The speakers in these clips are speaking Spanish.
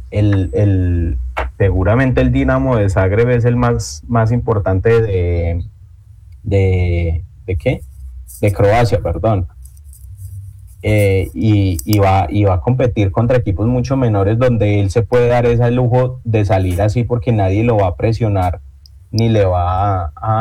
el, seguramente el Dinamo de Zagreb es el más importante ¿de qué? De Croacia, perdón. Y va a competir contra equipos mucho menores donde él se puede dar ese lujo de salir así porque nadie lo va a presionar ni le va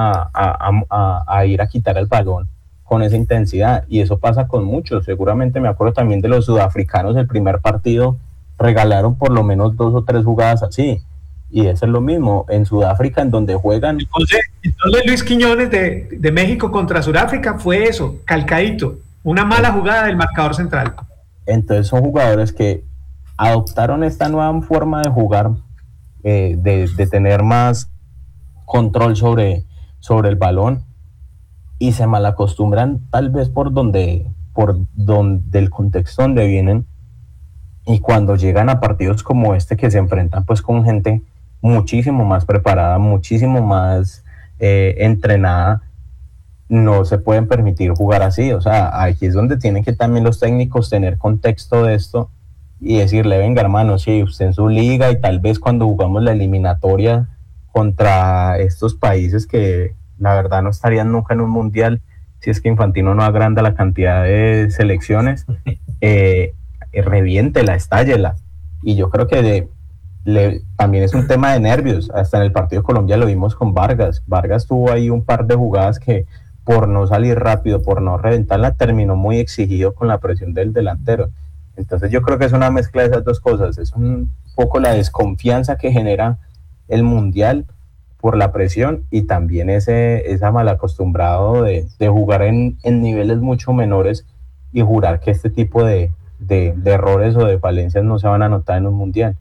a ir a quitar el balón con esa intensidad, y eso pasa con muchos. Seguramente me acuerdo también de los sudafricanos, el primer partido regalaron por lo menos 2 o 3 jugadas así, y eso es lo mismo en Sudáfrica, en donde juegan. Entonces Luis Quiñones de México contra Sudáfrica fue eso, calcadito, una mala jugada del marcador central. Entonces son jugadores que adoptaron esta nueva forma de jugar, de tener más control sobre el balón, y se malacostumbran tal vez por donde el contexto donde vienen, y cuando llegan a partidos como este que se enfrentan pues con gente muchísimo más preparada, muchísimo más entrenada, no se pueden permitir jugar así. O sea, aquí es donde tienen que también los técnicos tener contexto de esto y decirle, venga hermano, sí, usted en su liga, y tal vez cuando jugamos la eliminatoria contra estos países que la verdad no estarían nunca en un mundial si es que Infantino no agranda la cantidad de selecciones, reviéntela, estállela. Y yo creo que también es un tema de nervios. Hasta en el partido de Colombia lo vimos con Vargas. Vargas tuvo ahí un par de jugadas que, por no salir rápido, por no reventarla, terminó muy exigido con la presión del delantero. Entonces yo creo que es una mezcla de esas dos cosas. Es un poco la desconfianza que genera el mundial por la presión, y también esa mal acostumbrado de jugar en niveles mucho menores y jurar que este tipo de errores o de falencias no se van a notar en un mundial.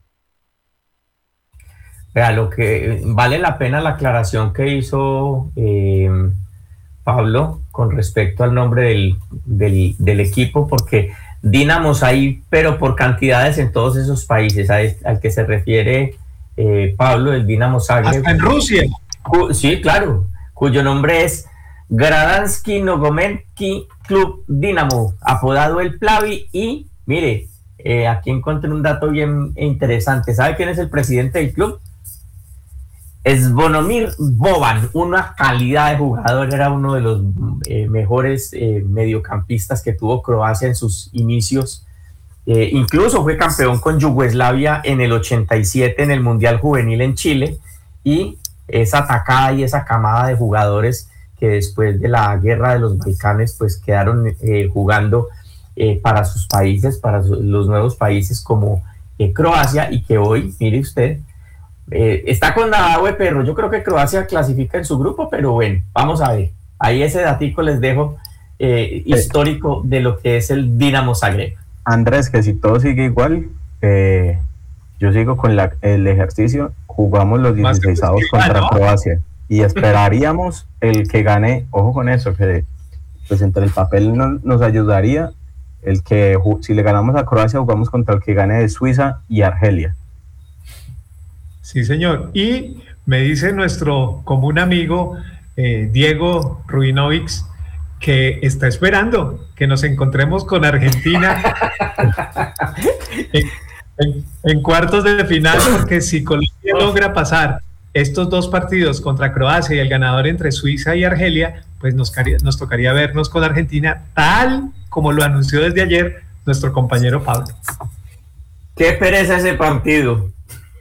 Vea, lo que vale la pena la aclaración que hizo Pablo con respecto al nombre del equipo, porque Dinamos hay, pero por cantidades en todos esos países al que se refiere Pablo, el Dinamo Zagreb. Hasta en Rusia. Sí, claro, cuyo nombre es Gradansky Nogometki Club Dinamo, apodado el Plavi. Y mire, aquí encontré un dato bien interesante. ¿Sabe quién es el presidente del club? Zvonimir Boban, una calidad de jugador, era uno de los mejores mediocampistas que tuvo Croacia en sus inicios. Incluso fue campeón con Yugoslavia en el 87 en el Mundial Juvenil en Chile, y esa atacada y esa camada de jugadores que después de la guerra de los Balcanes pues quedaron jugando para sus países, para los nuevos países como Croacia, y que hoy, mire usted, está con la de perro. Yo creo que Croacia clasifica en su grupo, pero bueno, vamos a ver. Ahí ese datico les dejo histórico de lo que es el Dinamo Zagreb. Andrés, que si todo sigue igual, yo sigo con el ejercicio. Jugamos los 16avos contra Croacia y esperaríamos el que gane. Ojo con eso, que pues entre el papel nos ayudaría el que, si le ganamos a Croacia, jugamos contra el que gane de Suiza y Argelia. Sí, señor. Y me dice nuestro común amigo Diego Rubinovic que está esperando que nos encontremos con Argentina en cuartos de final, porque si Colombia logra pasar estos dos partidos contra Croacia y el ganador entre Suiza y Argelia, pues nos tocaría vernos con Argentina, tal como lo anunció desde ayer nuestro compañero Pablo. Qué pereza ese partido.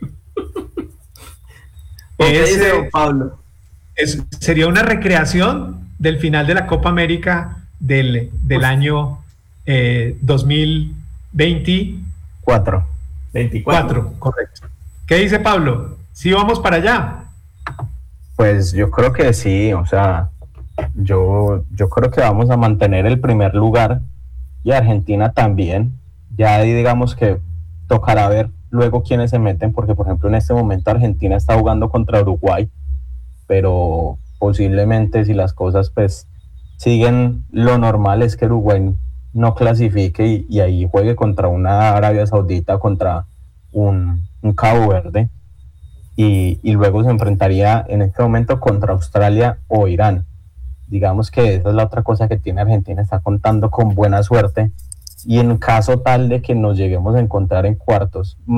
¿Qué dice Pablo? Sería una recreación del final de la Copa América del año 2024. 24, correcto. ¿Qué dice Pablo? ¿Sí vamos para allá? Pues yo creo que sí, o sea, yo creo que vamos a mantener el primer lugar, y Argentina también. Ya digamos que tocará ver luego quiénes se meten, porque por ejemplo en este momento Argentina está jugando contra Uruguay, pero posiblemente, si las cosas pues siguen, lo normal es que Uruguay no clasifique y ahí juegue contra una Arabia Saudita, contra un Cabo Verde, y luego se enfrentaría en este momento contra Australia o Irán. Digamos que esa es la otra cosa que tiene Argentina, está contando con buena suerte, y en caso tal de que nos lleguemos a encontrar en cuartos,